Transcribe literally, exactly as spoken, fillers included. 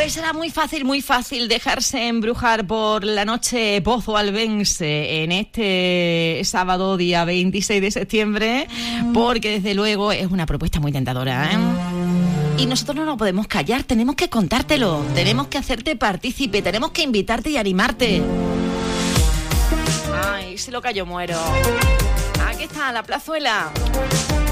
Pues será muy fácil, muy fácil dejarse embrujar por la noche pozo-albense en este sábado, día veintiséis de septiembre, porque desde luego es una propuesta muy tentadora, ¿eh? Y nosotros no nos podemos callar, tenemos que contártelo, tenemos que hacerte partícipe, tenemos que invitarte y animarte. Ay, si lo callo muero. Aquí está la plazuela.